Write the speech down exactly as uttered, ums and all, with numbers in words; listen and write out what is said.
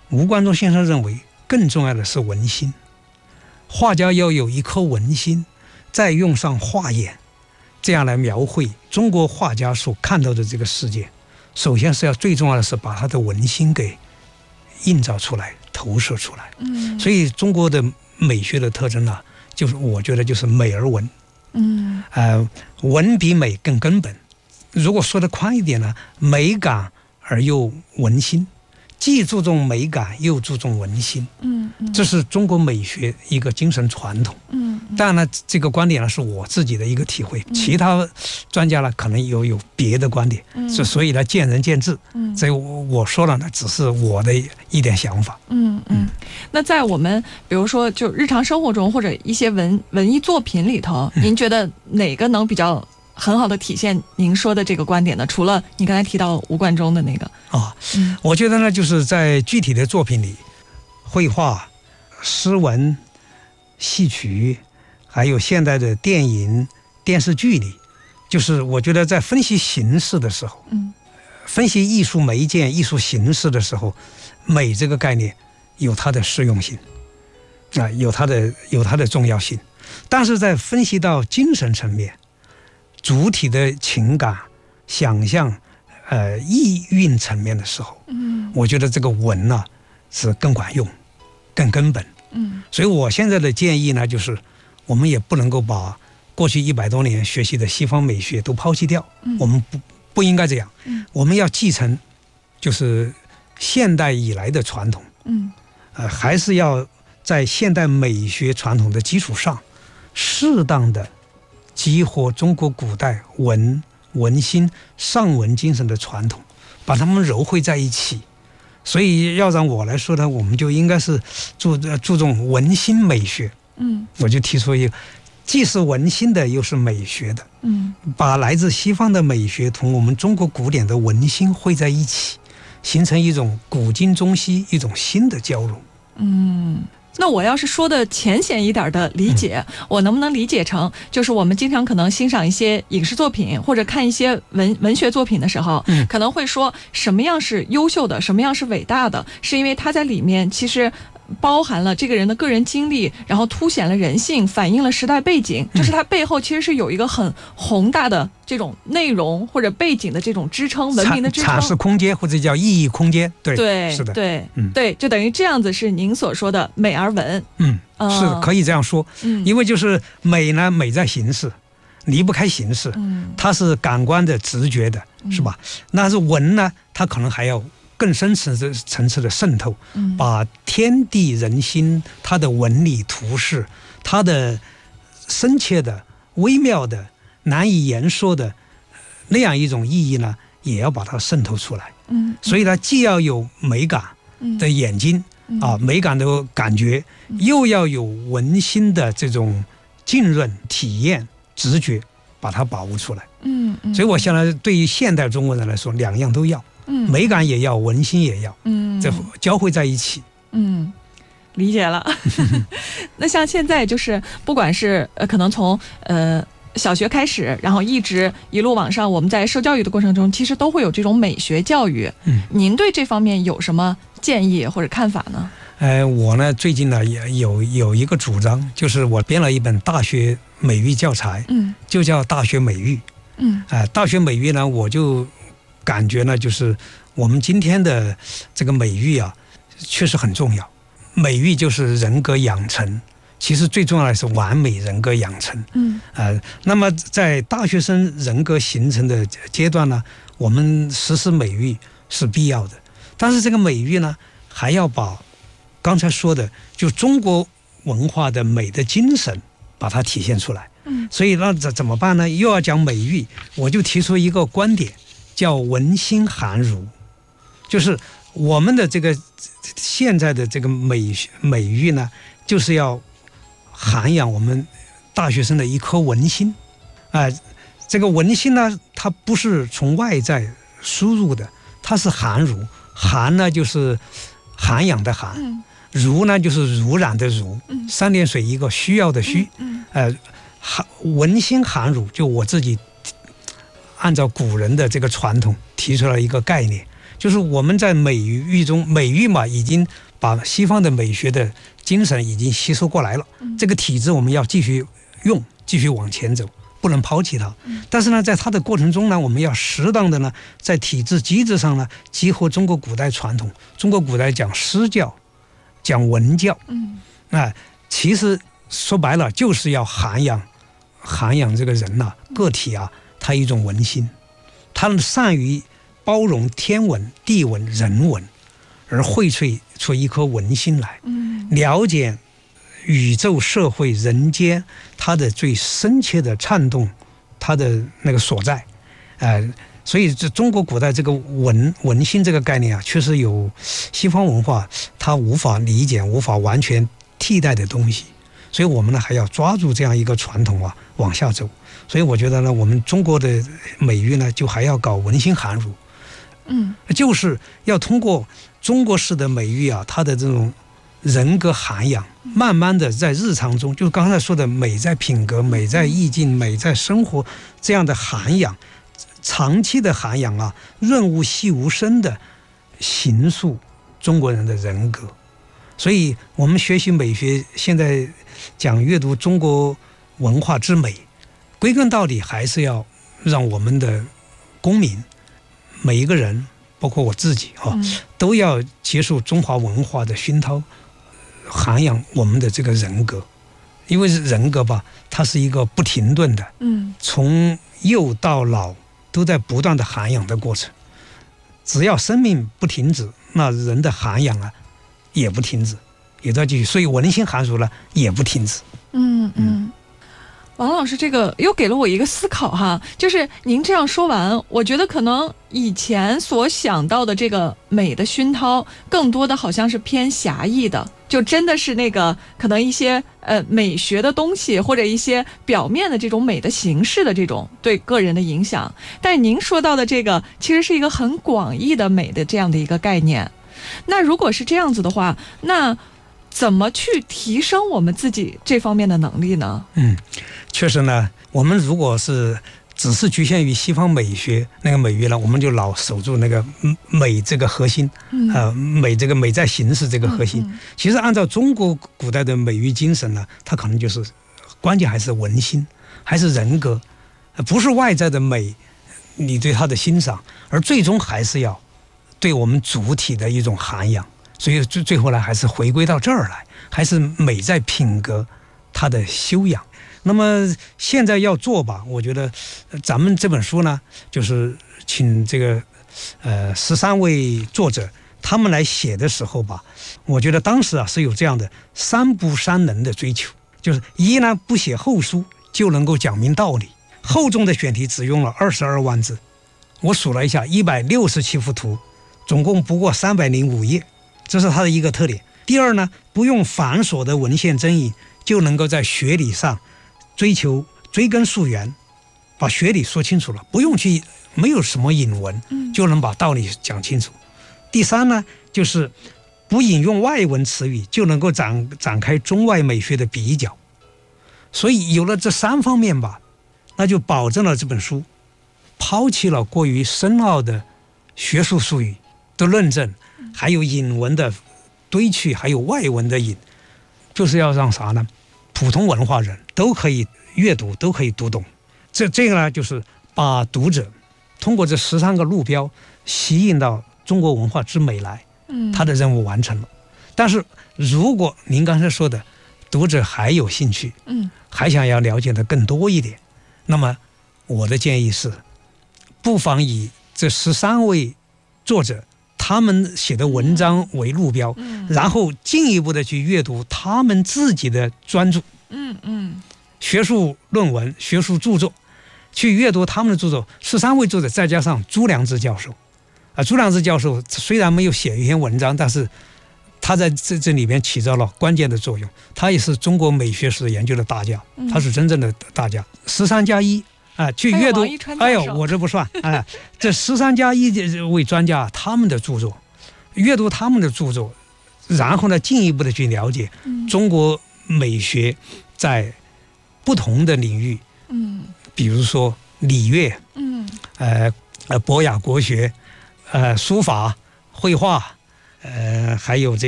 吴冠中先生认为更重要的是文心，画家要有一颗文心，再用上画眼，这样来描绘中国画家所看到的这个世界。首先是要最重要的是把他的文心给映照出来，投射出来。 嗯， 所以中国的美学的特征呢、啊，就是我觉得就是美而文。 嗯， 呃，文比美更根本。如果说的宽一点呢，美感而又文心，既注重美感又注重文心。 嗯嗯， 这是中国美学一个精神传统。 嗯， 当然呢，这个观点呢是我自己的一个体会，其他专家呢可能有有别的观点， 嗯， 所以呢见仁见智。 嗯， 所以我我说了呢，只是我的一点想法。 嗯嗯。那在我们比如说就日常生活中或者一些文文艺作品里头， 嗯、 您觉得哪个能比较很好的体现您说的这个观点呢？除了你刚才提到吴冠中的那个啊、哦嗯，我觉得呢，就是在具体的作品里，绘画、诗文、戏曲，还有现代的电影、电视剧里，就是我觉得在分析形式的时候， 嗯， 分析艺术媒介、艺术形式的时候，美这个概念有它的实用性，啊、呃，有它的有它的重要性，但是在分析到精神层面。主体的情感、想象、呃意蕴层面的时候， 嗯， 我觉得这个文呢、啊、是更管用、更根本。 嗯， 所以我现在的建议呢，就是我们也不能够把过去一百多年学习的西方美学都抛弃掉， 嗯、 我们不不应该这样， 嗯， 我们要继承就是现代以来的传统， 嗯， 呃，还是要在现代美学传统的基础上，适当的。激活中国古代文文心尚文精神的传统，把它们糅汇在一起。所以要让我来说呢，我们就应该是注注重文心美学。 嗯， 我就提出一个，既是文心的，又是美学的。 嗯， 把来自西方的美学同我们中国古典的文心汇在一起，形成一种古今中西一种新的交融。 嗯。那我要是说的浅显一点的理解、嗯、我能不能理解成就是我们经常可能欣赏一些影视作品或者看一些文文学作品的时候、嗯、可能会说什么样是优秀的，什么样是伟大的，是因为它在里面其实包含了这个人的个人经历，然后凸显了人性，反映了时代背景，就是它背后其实是有一个很宏大的这种内容或者背景的这种支撑，文明的支撑， 阐释空间或者叫意义空间。对对， 是的， 对、 嗯、 对，就等于这样子是您所说的美而文。 嗯，是的，可以这样说。 嗯， 因为就是美呢，美在形式，离不开形式， 嗯， 它是感官的、直觉的，是吧？嗯、那是文呢，它可能还要更深层次层次的渗透， 嗯， 把天地人心它的纹理图式，它的深切的、微妙的、难以言说的那样一种意义呢，也要把它渗透出来。 嗯， 所以呢，既要有美感的眼睛、 嗯、 啊，美感的感觉， 嗯、 又要有文心的这种浸润、体验、直觉，把它把握出来。 嗯嗯， 所以我想呢，对于现代中国人来说，两样都要。 嗯， 美感也要，文心也要， 嗯， 这交汇在一起。 嗯，理解了。那像现在就是不管是呃，可能从呃小学开始，然后一直一路往上，我们在受教育的过程中，其实都会有这种美学教育。 嗯， 您对这方面有什么建议或者看法呢？ 呃，我呢最近呢也有有一个主张，就是我编了一本大学美育教材， 嗯， 就叫大学美育。 嗯， 啊、呃，大学美育呢，我就感觉呢，就是我们今天的这个美育啊，确实很重要。美育就是人格养成，其实最重要的是完美人格养成。 嗯， 呃，那么在大学生人格形成的阶段呢，我们实施美育是必要的。但是这个美育呢，还要把刚才说的，就中国文化的美的精神，把它体现出来。 嗯， 所以那怎怎么办呢？又要讲美育，我就提出一个观点，叫文心涵儒，就是我们的这个现在的这个美美育呢，就是要涵养我们大学生的一颗文心。啊、呃，这个文心呢，它不是从外在输入的，它是涵儒。涵呢就是涵养的涵， 嗯， 儒呢就是濡染的儒， 嗯， 三点水一个需要的需， 嗯， 呃，涵文心涵儒，就我自己按照古人的这个传统提出了一个概念， 就是我们在美育中，美育嘛，已经把西方的美学的精神已经吸收过来了。嗯、这个体制我们要继续用，继续往前走，不能抛弃它。嗯、但是呢，在它的过程中呢，我们要适当的呢，在体制机制上呢，结合中国古代传统。中国古代讲诗教，讲文教。嗯，啊，其实说白了就是要涵养，涵养这个人呐、啊，个体啊，他一种文心，他善于包容天文、地文、人文，而荟萃出一颗文心来，嗯，了解宇宙、社会、人间它的最深切的颤动，它的那个所在，呃，所以这中国古代这个文文心这个概念啊，确实有西方文化它无法理解、无法完全替代的东西，所以我们呢还要抓住这样一个传统啊，往下走。所以我觉得呢，我们中国的美育呢，就还要搞文心涵儒。嗯，就是要通过中国式的美育啊，它的这种人格涵养，慢慢的在日常中，就是刚才说的美在品格、美在意境、美在生活这样的涵养，长期的涵养啊，润物细无声的形塑中国人的人格。所以我们学习美学，现在讲阅读中国文化之美，归根到底还是要让我们的公民。每一个人，包括我自己啊，嗯、都要接受中华文化的熏陶，涵养我们的这个人格。因为人格吧，它是一个不停顿的，嗯，从幼到老都在不断的涵养的过程。只要生命不停止，那人的涵养啊也不停止，也在继续。所以文心涵儒呢也不停止。 嗯嗯。王老师，这个又给了我一个思考哈，就是您这样说完，我觉得可能以前所想到的这个美的熏陶，更多的好像是偏狭义的，就真的是那个可能一些呃美学的东西，或者一些表面的这种美的形式的这种对个人的影响。但是您说到的这个，其实是一个很广义的美的这样的一个概念。那如果是这样子的话，那怎么去提升我们自己这方面的能力呢？嗯， 确实呢，我们如果是只是局限于西方美学那个美育呢，我们就老守住那个美这个核心，嗯、呃，美这个美在形式这个核心。嗯嗯、其实按照中国古代的美育精神呢，它可能就是关键还是文心，还是人格，不是外在的美，你对它的欣赏，而最终还是要对我们主体的一种涵养。所以最最后呢，还是回归到这儿来，还是美在品格，它的修养。那么现在要做吧，我觉得咱们这本书呢，就是请这个呃十三位作者他们来写的时候吧，我觉得当时啊是有这样的三不三能的追求，就是一呢不写后书就能够讲明道理，厚重的选题只用了二十二万字，我数了一下，一百六十七幅图，总共不过三百零五页。这是它的一个特点。第二呢，不用繁琐的文献争议，就能够在学理上追求追根溯源，把学理说清楚了，不用去没有什么引文，就能把道理讲清楚。第三呢，就是不引用外文词语，就能够展展开中外美学的比较。所以有了这三方面吧，那就保证了这本书抛弃了过于深奥的学术术语的论证，还有引文的堆砌，还有外文的引，就是要让啥呢？普通文化人都可以阅读，都可以读懂。这这个呢，就是把读者通过这十三个路标吸引到中国文化之美来，嗯，他的任务完成了。但是如果您刚才说的读者还有兴趣，嗯，还想要了解的更多一点，那么我的建议是，不妨以这十三位作者他们写的文章为路标，嗯、然后进一步的去阅读他们自己的专著，嗯嗯，学术论文、学术著作，去阅读他们的著作。十三位作者再加上朱良之教授，啊，朱良之教授虽然没有写一篇文章，但是他在这这里面起到了关键的作用。他也是中国美学史研究的大家，他是真正的大家。十三加一。啊，去阅读，哎呦，我这不算，哎，这十三加一位专家他们的著作，阅读他们的著作，然后呢，进一步的去了解中国美学在不同的领域，嗯，比如说礼乐，嗯，呃呃博雅国学， 呃书法、绘画，呃还有这